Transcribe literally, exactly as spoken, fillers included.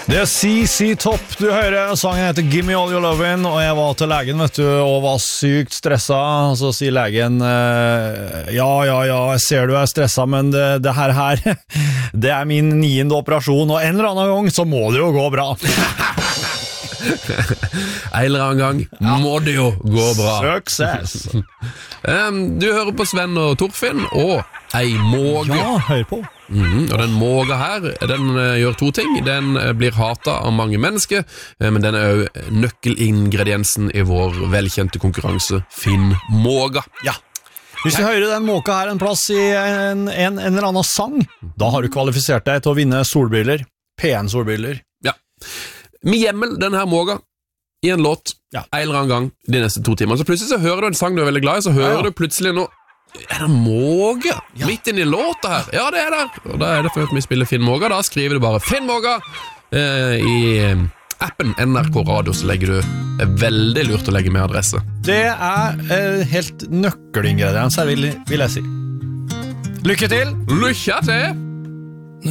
Det er C C Top du hører. Sangen heter Gimme All Your Lovin'. Og jeg var til legen, vet du, og var sykt stresset. Så sier legen, ja, ja, ja, jeg ser du er stresset, men det, det her her, det er min niende operasjon, og en eller annen gang så må det jo gå bra. En eller annen gang ja. Må det jo gå bra. Success. um, Du hører på Sven og Torfinn og ei måge. Ja, hør på. Mm, og den måga her, den uh, gjør to ting. Den uh, blir hatet av mange mennesker, uh, men den er jo nøkkelingrediensen i vår velkjente konkurranse Finn måga. Ja. Hvis du hører den måka her en plass i en, en, en eller annen sang, da har du kvalifisert deg til å vinne solbriller. P N solbriller. Ja. Med hjemmel den her måga i en låt ja. En eller annen gang de neste to timene. Så plutselig så hører du en sang du er veldig glad i, så hører ja, ja. Du plutselig noe. Er det måge? Ja. Midt inn i låta her? Ja, det er der. Og da er det for at vi spiller Finn måga. Da skriver du bare Finn måga eh, i appen N R K Radio, så legger du det er veldig lurt å legge med adresse. Det er eh, helt nøkkelingrediens her, vil, vil jeg si. Lykke til! Lykke til!